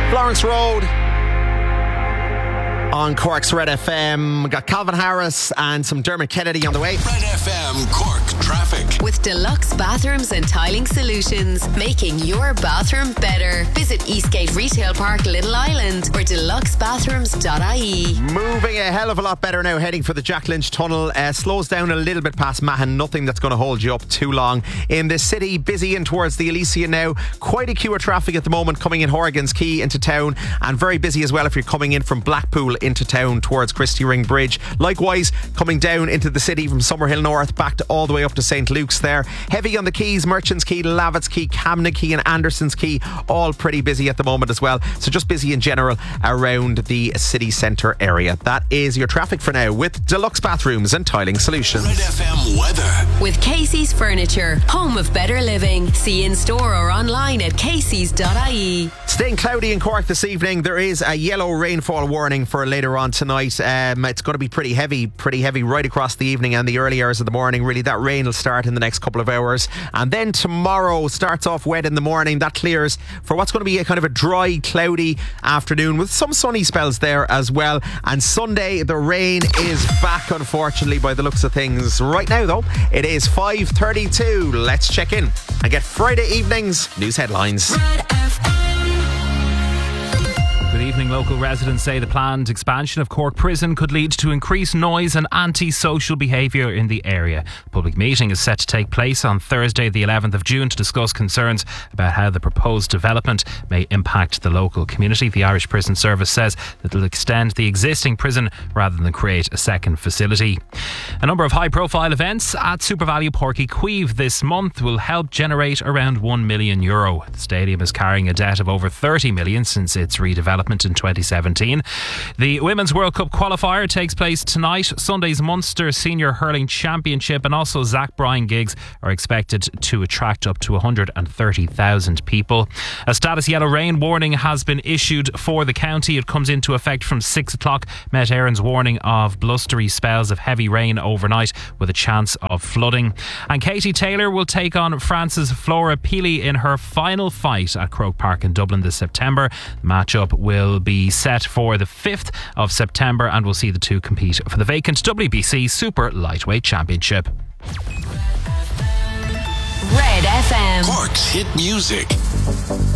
Florence Road on Cork's Red FM. We got Calvin Harris and some Dermot Kennedy on the way. Red FM Cork traffic. With Deluxe Bathrooms and Tiling Solutions, making your bathroom better. Visit Eastgate Retail Park, Little Island, or deluxebathrooms.ie. Moving a hell of a lot better now, heading for the Jack Lynch Tunnel. Slows down a little bit past Mahon. Nothing that's going to hold you up too long. In the city, busy in towards the Elysian now. Quite a queue of traffic at the moment coming in Horgan's Quay into town, and very busy as well if you're coming in from Blackpool into town towards Christie Ring Bridge. Likewise, coming down into the city from Summerhill North back to all the way up to St. Luke's there. Heavy on the quays, Merchants Quay, Lavitt's Quay, Camna Quay and Anderson's Quay, all pretty busy at the moment as well. So just busy in general around the city centre area. That is your traffic for now with Deluxe Bathrooms and Tiling Solutions. Red FM weather. With Casey's Furniture, home of better living. See in store or online at caseys.ie. Staying cloudy in Cork this evening. There is a yellow rainfall warning for later on tonight. It's going to be pretty heavy right across the evening and the early hours of the morning. Really, that rain will start in the next couple of hours, and then tomorrow starts off wet in the morning. That clears for what's going to be a kind of a dry, cloudy afternoon with some sunny spells there as well. And Sunday, the rain is back, unfortunately, by the looks of things. Right now, though, it is 5:32. Let's check in and get Friday evening's news headlines. Good evening. Local residents say the planned expansion of Cork Prison could lead to increased noise and anti-social behaviour in the area. A public meeting is set to take place on Thursday the 11th of June to discuss concerns about how the proposed development may impact the local community. The Irish Prison Service says that it will extend the existing prison rather than create a second facility. A number of high-profile events at SuperValu Porky Queeve this month will help generate around €1 million. The stadium is carrying a debt of over 30 million since its redevelopment in 2017. The Women's World Cup qualifier takes place tonight. Sunday's Munster Senior Hurling Championship and also Zach Bryan gigs are expected to attract up to 130,000 people. A status yellow rain warning has been issued for the county. It comes into effect from 6 o'clock. Met Éireann's warning of blustery spells of heavy rain overnight with a chance of flooding. And Katie Taylor will take on France's Flora Pili in her final fight at Croke Park in Dublin this September. The matchup will be set for the 5th of September and will see the two compete for the vacant WBC Super Lightweight Championship. Red FM. Cork's hit music.